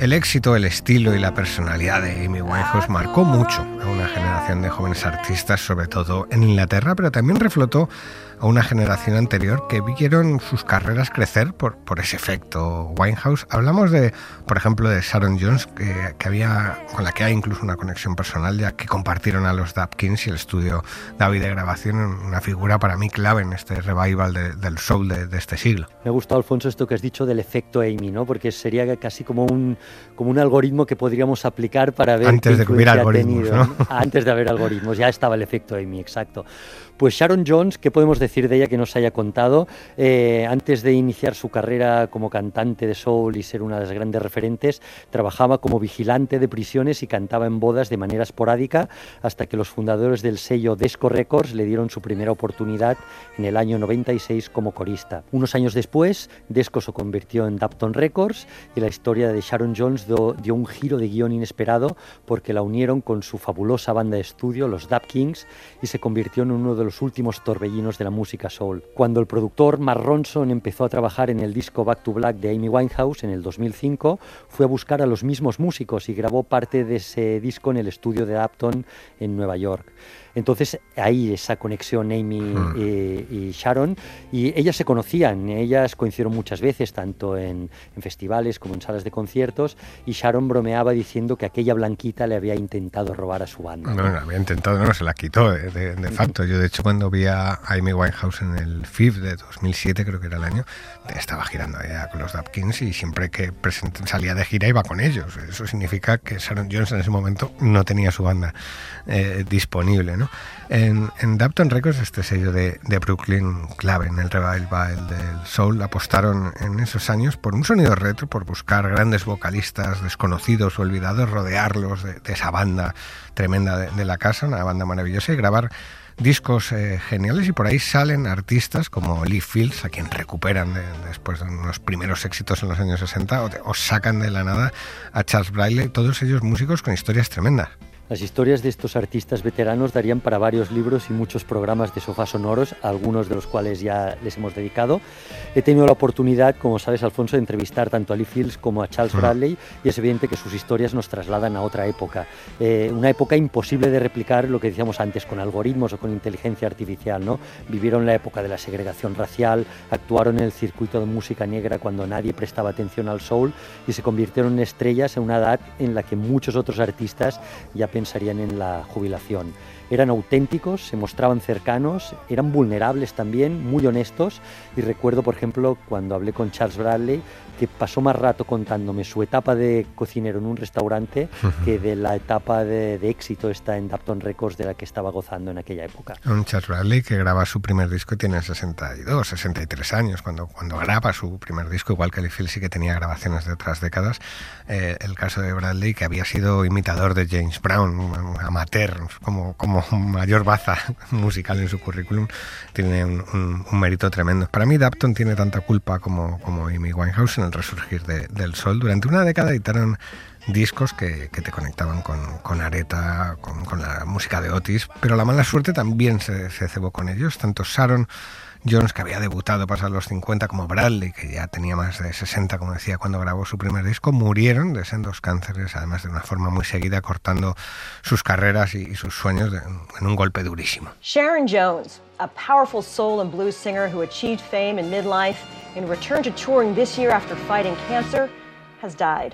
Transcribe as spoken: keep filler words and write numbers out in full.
El éxito, el estilo y la personalidad de Amy Winehouse marcó mucho a una generación de jóvenes artistas, sobre todo en Inglaterra, pero también reflotó a una generación anterior que vieron sus carreras crecer por, por ese efecto Winehouse. Hablamos de, por ejemplo, de Sharon Jones, que, que había, con la que hay incluso una conexión personal, ya que compartieron a los Dap Kings y el estudio David de grabación, una figura para mí clave en este revival de, del soul de, de este siglo. Me ha gustado, Alfonso, esto que has dicho del efecto Amy, ¿no? Porque sería casi como un, como un algoritmo que podríamos aplicar para ver antes qué de que hubiera algoritmos, tenido, ¿no? Antes de haber algoritmos, ya estaba el efecto Amy, exacto. Pues Sharon Jones, ¿qué podemos decir de ella que nos haya contado? Eh, antes de iniciar su carrera como cantante de soul y ser una de las grandes referentes, trabajaba como vigilante de prisiones y cantaba en bodas de manera esporádica hasta que los fundadores del sello Desco Records le dieron su primera oportunidad en el año noventa y seis como corista. Unos años después, Desco se convirtió en Dapton Records y la historia de Sharon Jones dio, dio un giro de guión inesperado porque la unieron con su fabulosa banda de estudio, los Dap Kings, y se convirtió en uno de los últimos torbellinos de la música soul. Cuando el productor Mark Ronson empezó a trabajar en el disco Back to Black de Amy Winehouse en el dos mil cinco, fue a buscar a los mismos músicos y grabó parte de ese disco en el estudio de Dapton en Nueva York. Entonces ahí esa conexión Amy hmm. y, y Sharon, y ellas se conocían, ellas coincidieron muchas veces tanto en, en festivales como en salas de conciertos, y Sharon bromeaba diciendo que aquella blanquita le había intentado robar a su banda. No, no había intentado, no, se la quitó de, de, de facto. Yo de hecho cuando vi a Amy Winehouse en el F I F de dos mil siete, creo que era el año, estaba girando allá con los Dap Kings y siempre que present- salía de gira iba con ellos. Eso significa que Sharon Jones en ese momento no tenía su banda eh, disponible, ¿no? En, en Dapton Records, este sello de, de Brooklyn, clave en el revival del soul, apostaron en esos años por un sonido retro, por buscar grandes vocalistas desconocidos o olvidados, rodearlos de, de esa banda tremenda de, de la casa, una banda maravillosa, y grabar discos eh, geniales, y por ahí salen artistas como Lee Fields, a quien recuperan de, después de unos primeros éxitos en los años sesenta, o, de, o sacan de la nada a Charles Bradley, todos ellos músicos con historias tremendas. Las historias de estos artistas veteranos darían para varios libros y muchos programas de sofá sonoros, algunos de los cuales ya les hemos dedicado. He tenido la oportunidad, como sabes, Alfonso, de entrevistar tanto a Lee Fields como a Charles Bradley, y es evidente que sus historias nos trasladan a otra época. Eh, una época imposible de replicar, lo que decíamos antes, con algoritmos o con inteligencia artificial, ¿no? Vivieron la época de la segregación racial, actuaron en el circuito de música negra cuando nadie prestaba atención al soul y se convirtieron en estrellas en una edad en la que muchos otros artistas ya pensarían en la jubilación. Eran auténticos, se mostraban cercanos, eran vulnerables también, muy honestos, y recuerdo, por ejemplo, cuando hablé con Charles Bradley, que pasó más rato contándome su etapa de cocinero en un restaurante que de la etapa de, de éxito esta en Dapton Records de la que estaba gozando en aquella época. Un Charles Bradley que graba su primer disco tiene sesenta y dos, sesenta y tres años, cuando, cuando graba su primer disco, igual que Lee Fields sí que tenía grabaciones de otras décadas. Eh, el caso de Bradley, que había sido imitador de James Brown, amateur, como, como mayor baza musical en su currículum, tiene un, un, un mérito tremendo. Para mí Dapton tiene tanta culpa como, como Amy Winehouse en el resurgir de, del soul. Durante una década editaron discos que, que te conectaban con, con Aretha, con, con la música de Otis, pero la mala suerte también se, se cebó con ellos. Tanto Sharon Jones, que había debutado pasados los cincuenta, como Bradley, que ya tenía más de sesenta, como decía, cuando grabó su primer disco, murieron de sendos cánceres, además de una forma muy seguida, cortando sus carreras y, y sus sueños de, en un golpe durísimo. Sharon Jones, a powerful soul and blues singer who achieved fame in midlife and returned to touring this year after fighting cancer, has died.